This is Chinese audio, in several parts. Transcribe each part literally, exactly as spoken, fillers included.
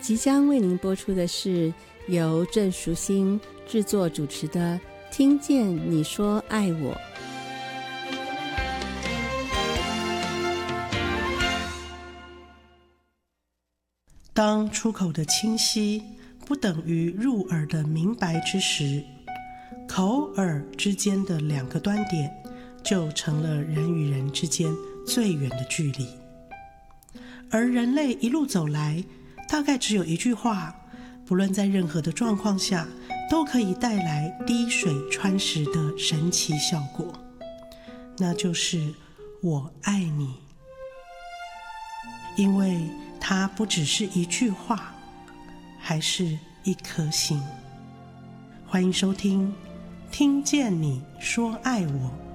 即将为您播出的是由郑淑馨制作主持的《听见你说爱我》。 当出口的清晰不等于入耳的明白之时，口耳之间的两个端点就成了人与人之间最远的距离。而人类一路走来，大概只有一句话，不论在任何的状况下，都可以带来滴水穿石的神奇效果，那就是我爱你。因为它不只是一句话，还是一颗心。欢迎收听《听见你说爱我》。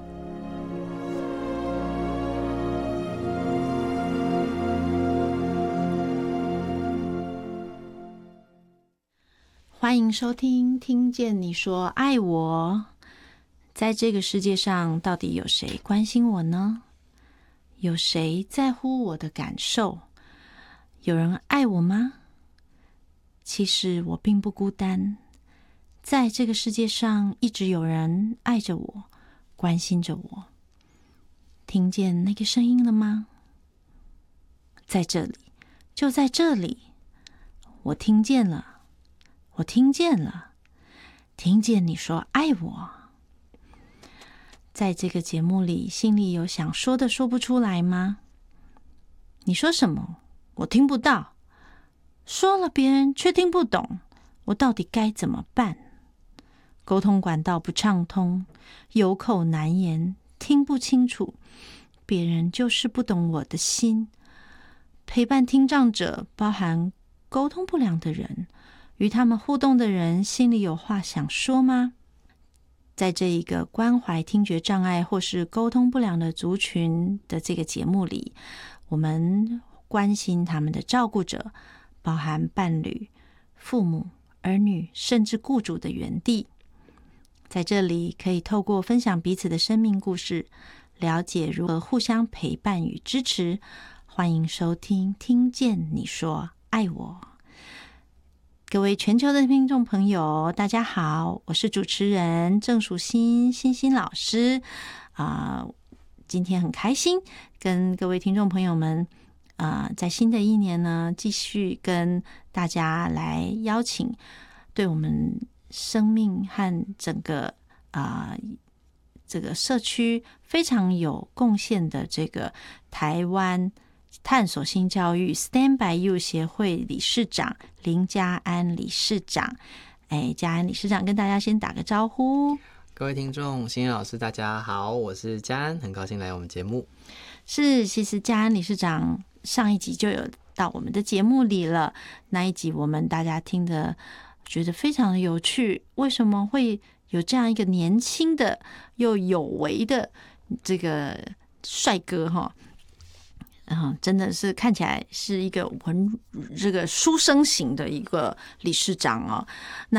欢迎收听《听见你说爱我》。在这个世界上，到底有谁关心我呢？有谁在乎我的感受？有人爱我吗？其实我并不孤单，在这个世界上一直有人爱着我，关心着我。听见那个声音了吗？在这里，就在这里，我听见了，我听见了，听见你说爱我。在这个节目里，心里有想说的说不出来吗？你说什么？我听不到，说了别人却听不懂，我到底该怎么办？沟通管道不畅通，有口难言，听不清楚，别人就是不懂我的心。陪伴听障者包含沟通不良的人，与他们互动的人心里有话想说吗？在这一个关怀听觉障碍或是沟通不良的族群的这个节目里，我们关心他们的照顾者，包含伴侣、父母、儿女，甚至雇主的园地。在这里可以透过分享彼此的生命故事，了解如何互相陪伴与支持。欢迎收听《听见你说爱我》。各位全球的听众朋友，大家好，我是主持人郑淑馨，馨馨老师啊、呃。今天很开心跟各位听众朋友们啊、呃，在新的一年呢，继续跟大家来邀请对我们生命和整个啊、呃、这个社区非常有贡献的这个台湾探索性教育 Stand by You 协会理事长林嘉安理事长。哎，嘉安理事长跟大家先打个招呼。 各位听众，馨馨老师大家好，我是嘉安，很高兴来我们节目。 是，其实嘉安理事长上一集就有到我们的节目里了，那一集我们大家听的觉得非常的有趣，为什么会有这样一个年轻的又有为的这个帅哥哈？嗯，真的是看起来是一个文这个书生型的一个理事长哦。那